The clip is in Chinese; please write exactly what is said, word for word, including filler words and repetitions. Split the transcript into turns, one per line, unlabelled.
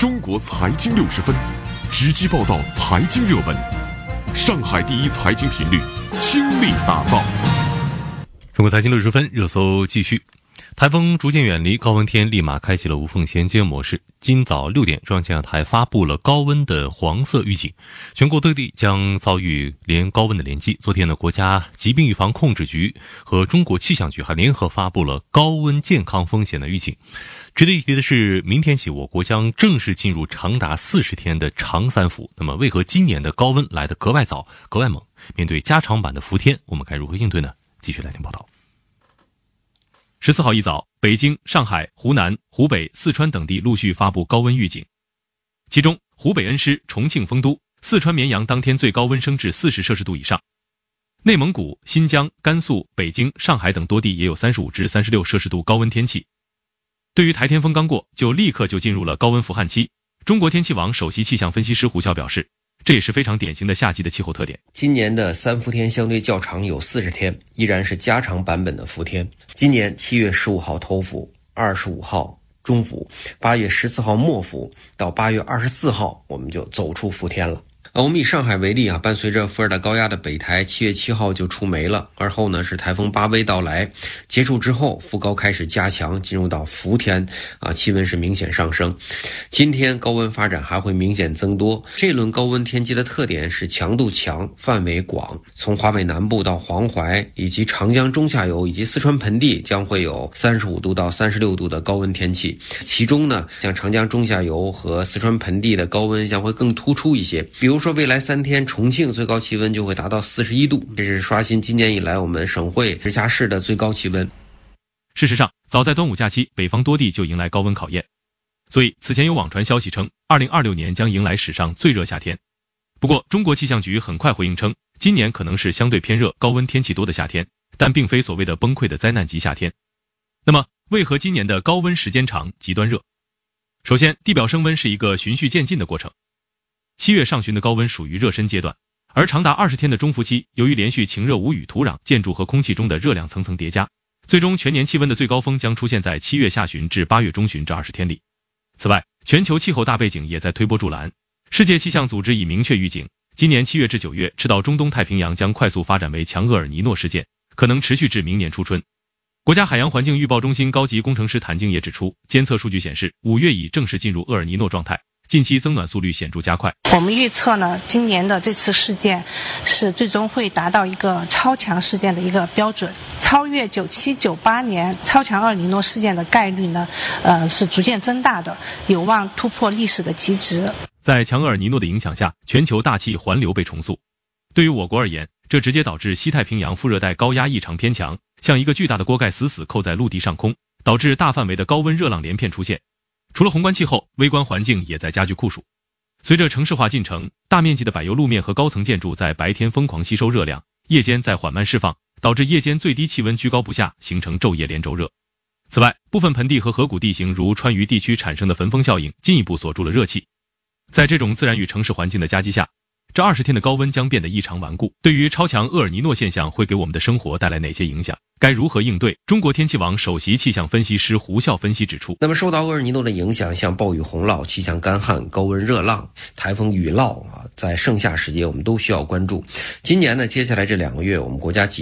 中国财经六十分，直击报道财经热门。上海第一财经频率倾力打造。
中国财经六十分热搜继续。台风逐渐远离，高温天立马开启了无缝衔接模式。今早六点，中央气象台发布了高温的黄色预警，全国各地将遭遇连高温的连击。昨天呢，国家疾病预防控制局和中国气象局还联合发布了高温健康风险的预警。值得一提的是，明天起我国将正式进入长达四十天的长三伏。那么为何今年的高温来得格外早、格外猛？面对加长版的伏天，我们该如何应对呢？继续来听报道。十四号一早，北京、上海、湖南、湖北、四川等地陆续发布高温预警。其中，湖北恩施、重庆丰都、四川绵阳当天最高温升至四十摄氏度以上。内蒙古、新疆、甘肃、北京、上海等多地也有三十五至三十六摄氏度高温天气。对于台天风刚过，就立刻就进入了高温伏旱期。中国天气网首席气象分析师胡笑表示，这也是非常典型的夏季的气候特点。
今年的三伏天相对较长，有四十天，依然是加长版本的伏天。今年七月十五号头伏，二十五号中伏，八月十四号末伏，到八月二十四号我们就走出伏天了。啊，我们以上海为例啊，伴随着副热带高压的北抬，七月七号就出梅了。而后呢，是台风巴威到来，结束之后，副高开始加强，进入到伏天啊，气温是明显上升。今天高温发展还会明显增多。这轮高温天气的特点是强度强，范围广，从华北南部到黄淮，以及长江中下游以及四川盆地将会有三十五度到三十六度的高温天气。其中呢，像长江中下游和四川盆地的高温将会更突出一些。比如说未来三天，重庆最高气温就会达到四十一度，这是刷新今年以来我们省会直辖市的最高气温。
事实上，早在端午假期，北方多地就迎来高温考验。所以此前有网传消息称，二零二六年将迎来史上最热夏天。不过，中国气象局很快回应称，今年可能是相对偏热、高温天气多的夏天，但并非所谓的崩溃的灾难级夏天。那么，为何今年的高温时间长、极端热？首先，地表升温是一个循序渐进的过程。七月上旬的高温属于热身阶段，而长达二十天的中伏期，由于连续晴热无雨，土壤、建筑和空气中的热量层层叠加，最终全年气温的最高峰将出现在七月下旬至八月中旬这二十天里。此外，全球气候大背景也在推波助澜。世界气象组织已明确预警，今年七月至九月，赤道中东太平洋将快速发展为强厄尔尼诺事件，可能持续至明年初春。国家海洋环境预报中心高级工程师谭静也指出，监测数据显示，五月已正式进入厄尔尼诺状态。近期增暖速率显著加快。
我们预测呢，今年的这次事件是最终会达到一个超强事件的一个标准，超越九七九八年超强厄尔尼诺事件的概率呢，呃，是逐渐增大的，有望突破历史的极值。
在强厄尔尼诺的影响下，全球大气环流被重塑。对于我国而言，这直接导致西太平洋副热带高压异常偏强，像一个巨大的锅盖死死扣在陆地上空，导致大范围的高温热浪连片出现。除了宏观气候，微观环境也在加剧酷暑。随着城市化进程，大面积的柏油路面和高层建筑在白天疯狂吸收热量，夜间再缓慢释放，导致夜间最低气温居高不下，形成昼夜连轴热。此外，部分盆地和河谷地形如川渝地区产生的焚风效应，进一步锁住了热气。在这种自然与城市环境的夹击下，这二十天的高温将变得异常顽固。对于超强厄尔尼诺现象会给我们的生活带来哪些影响？该如何应对？中国天气网首席气象分析师胡笑分析指出，
那么受到厄尔尼诺的影响，像暴雨洪涝、气象干旱、高温热浪、台风雨涝啊，在盛夏时节我们都需要关注。今年呢，接下来这两个月，我们国家